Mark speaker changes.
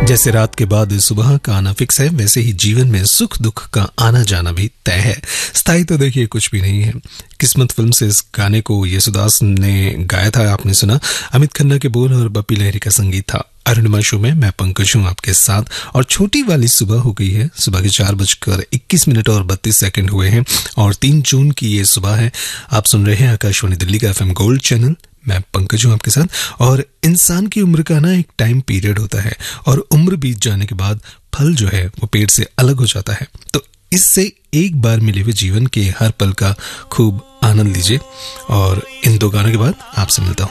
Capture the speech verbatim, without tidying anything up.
Speaker 1: जैसे रात के बाद सुबह का आना फिक्स है, वैसे ही जीवन में सुख दुख का आना जाना भी तय है। स्थायी तो देखिए कुछ भी नहीं है। किस्मत फिल्म से इस गाने को येसुदास ने गाया था, आपने सुना। अमित खन्ना के बोल और बप्पी लहरी का संगीत था। अरुणिमा शो में मैं पंकज हूँ आपके साथ, और छोटी वाली सुबह हो गई है। सुबह के चार बजकर इक्कीस मिनट और बत्तीस सेकंड हुए हैं और तीन जून की ये सुबह है। आप सुन रहे हैं आकाशवाणी दिल्ली का एफएम गोल्ड चैनल। मैं पंकज हूँ आपके साथ। और इंसान की उम्र का ना एक टाइम पीरियड होता है, और उम्र बीत जाने के बाद फल जो है वो पेड़ से अलग हो जाता है। तो इससे एक बार मिले हुए जीवन के हर पल का खूब आनंद लीजिए। और इन दो गानों के बाद आपसे मिलता हूँ।